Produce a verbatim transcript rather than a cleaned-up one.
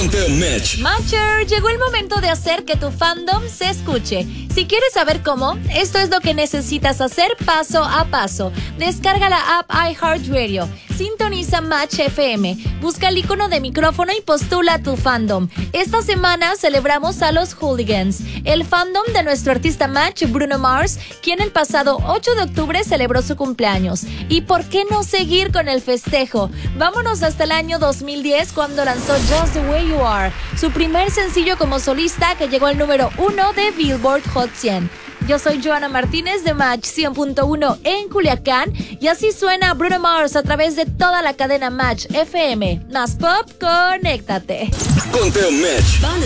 Ponte Match. Matcher, llegó el momento de hacer que tu fandom se escuche. Si quieres saber cómo, esto es lo que necesitas hacer paso a paso. Descarga la app iHeartRadio, sintoniza Match F M, busca el icono de micrófono y postula tu fandom. Esta semana celebramos a los Hooligans, el fandom de nuestro artista Match, Bruno Mars, quien el pasado ocho de octubre celebró su cumpleaños. ¿Y por qué no seguir con el festejo? Vámonos hasta el año dos mil diez, cuando lanzó Just the Way You Are, su primer sencillo como solista que llegó al número uno de Billboard Hot cien. Yo soy Joana Martínez de Match cien punto uno en Culiacán y así suena Bruno Mars a través de toda la cadena Match F M. Más pop, conéctate. Ponte Match.